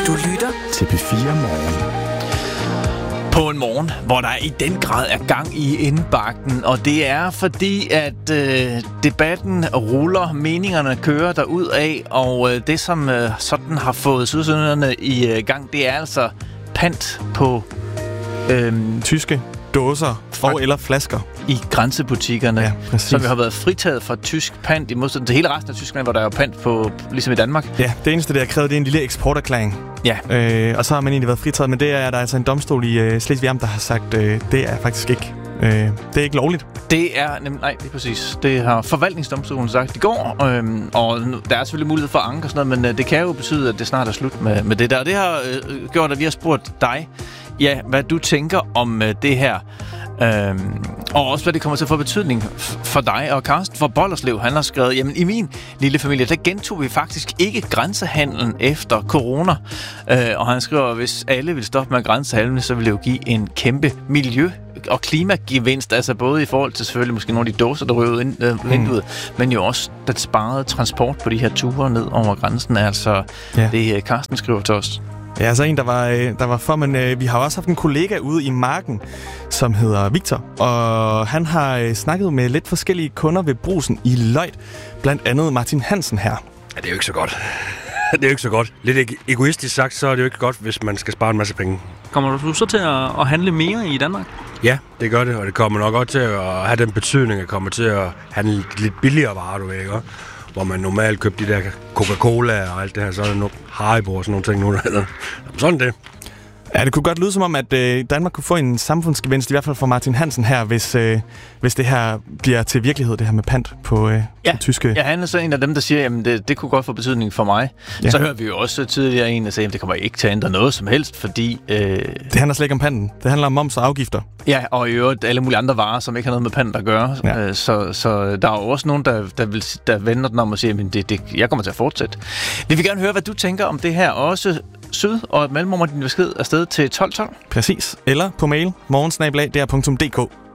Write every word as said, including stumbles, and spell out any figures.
Du lytter til P fire Morgen. På en morgen, hvor der i den grad er gang i indbakken, og det er fordi, at øh, debatten ruller, meningerne kører derud af, og øh, det, som øh, sådan har fået sydsønderne i øh, gang, det er altså pant på øh, Tyske dåser og eller flasker i grænsebutikkerne, ja, som jo har været fritaget fra tysk pant, i modsætning til hele resten af Tyskland, hvor der er pant på, ligesom i Danmark. Ja, det eneste, det har krævet, det er en lille eksporterklæring. Ja. Øh, og så har man egentlig været fritaget, men det er der er altså en domstol i øh, Slesvig-Amt, der har sagt, øh, det er faktisk ikke, øh, det er ikke lovligt. Det er nemlig, nej, det er præcis. Det har forvaltningsdomstolen sagt i går, øh, og der er selvfølgelig mulighed for anke og sådan noget, men øh, det kan jo betyde, at det snart er slut med, med det der. Og det har øh, gjort, at vi har spurgt dig, ja, hvad du tænker om øh, det her. Øhm, og også hvad det kommer til at få betydning f- for dig. Og Carsten fra Bollerslev, han har skrevet, jamen i min lille familie, der gentog vi faktisk ikke grænsehandlen efter corona. Øh, og han skriver, hvis alle vil stoppe med grænsehandlen, så vil det jo give en kæmpe miljø- og klimagevinst, altså både i forhold til selvfølgelig måske nogle af de dåser, der røvede ind øh, vinduet, mm. men jo også den sparede transport på de her ture ned over grænsen. Altså ja. Det Carsten skriver til os. Ja, altså en, der var, der var for, men øh, vi har også haft en kollega ude i marken, som hedder Victor, og han har øh, snakket med lidt forskellige kunder ved Brugsen i Løjt, blandt andet Martin Hansen her. Ja, det er jo ikke så godt. Det er jo ikke så godt. Lidt e- egoistisk sagt, så er det jo ikke godt, hvis man skal spare en masse penge. Kommer du så til at, at handle mere i Danmark? Ja, det gør det, og det kommer nok godt til at have den betydning, at komme til at handle lidt billigere varer, du ved, ikke? Hvor man normalt købte de der Coca-Cola og alt det her, så er der nogle Haribo og sådan nogle ting nu, der hedder. Sådan det. Ja, det kunne godt lyde som om, at øh, Danmark kunne få en samfundsgevinst, i hvert fald for Martin Hansen her, hvis, øh, hvis det her bliver til virkelighed, det her med pant på, øh, ja. på tyske... Ja, han er så en af dem, der siger, at det, det kunne godt få betydning for mig. Ja. Så hører vi jo også tidligere en, der siger, at det kommer ikke til at ændre noget som helst, fordi... Øh... Det handler slet ikke om panten. Det handler om moms og afgifter. Ja, og i øvrigt alle mulige andre varer, som ikke har noget med pant at gøre. Ja. Øh, så, så der er jo også nogen, der, der, vil, der vender den om og siger, at det, det, jeg kommer til at fortsætte. Vi vil gerne høre, hvad du tænker om det her også. Syd, og mellemrum din besked afsted til tolv tolv. Præcis. Eller på mail morgensnabel-a punktum d k.